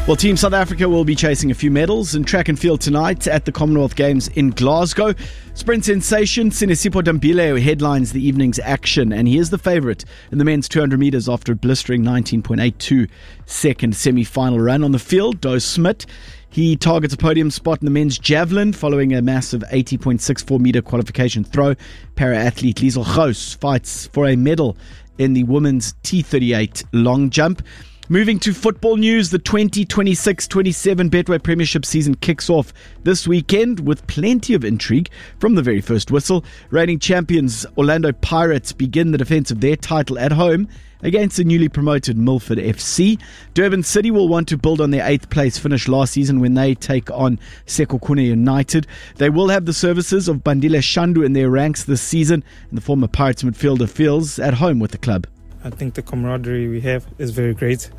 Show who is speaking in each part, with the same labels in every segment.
Speaker 1: Well, Team South Africa will be chasing a few medals in track and field tonight at the Commonwealth Games in Glasgow. Sprint sensation Sinesipho Dambile headlines the evening's action, and he is the favourite in the men's 200 metres after a blistering 19.82 second semi-final run. On the field, Doe Smit, he targets a podium spot in the men's javelin following a massive 80.64 metre qualification throw. Para-athlete Liesl Gous fights for a medal in the women's T38 long jump. Moving to football news, the 2026-27 Betway Premiership season kicks off this weekend with plenty of intrigue from the very first whistle. Reigning champions Orlando Pirates begin the defence of their title at home against the newly promoted Milford FC. Durban City will want to build on their 8th place finish last season when they take on Sekhukhune United. They will have the services of Bandile Shandu in their ranks this season, and the former Pirates midfielder feels at home with the club.
Speaker 2: I think the camaraderie we have is very great.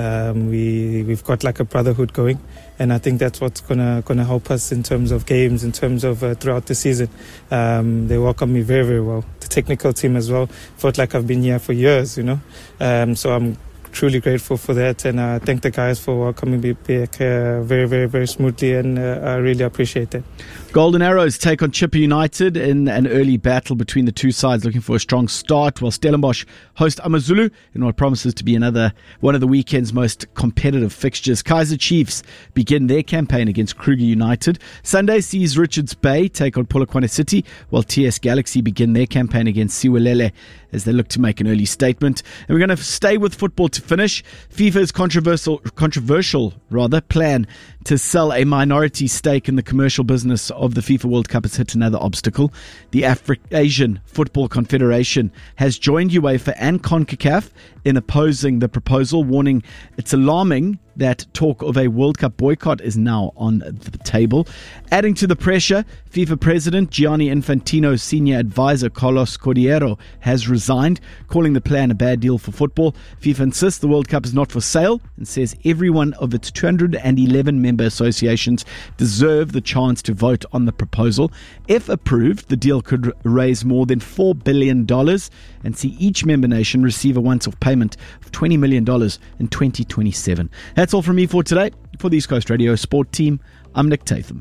Speaker 2: We've got like a brotherhood going, and I think that's what's gonna help us in terms of games, in terms of throughout the season. They welcome me very, very well. The technical team as well. Felt like I've been here for years, so I'm truly grateful for that, and I thank the guys for welcoming me back very, very, very smoothly, and I really appreciate that.
Speaker 1: Golden Arrows take on Chippa United in an early battle between the two sides looking for a strong start, while Stellenbosch host AmaZulu in what promises to be one of the weekend's most competitive fixtures. Kaizer Chiefs begin their campaign against Kruger United. Sunday sees Richards Bay take on Polokwane City, while TS Galaxy begin their campaign against Siwelele as they look to make an early statement. And we're going to stay with football to finish. FIFA's controversial plan to sell a minority stake in the commercial business of the FIFA World Cup has hit another obstacle. The Asian Football Confederation has joined UEFA and CONCACAF in opposing the proposal, warning it's alarming that talk of a World Cup boycott is now on the table. Adding to the pressure, FIFA President Gianni Infantino's senior advisor Carlos Cordeiro has resigned, calling the plan a bad deal for football. FIFA insists the World Cup is not for sale and says every one of its 211 member associations deserve the chance to vote on the proposal. If approved, the deal could raise more than $4 billion and see each member nation receive a once-off payment of $20 million in 2027. That's all from me for today. For the East Coast Radio Sport Team, I'm Nick Tatham.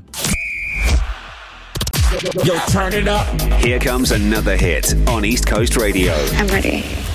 Speaker 3: Yo, turn it up. Here comes another hit on East Coast Radio.
Speaker 4: I'm ready.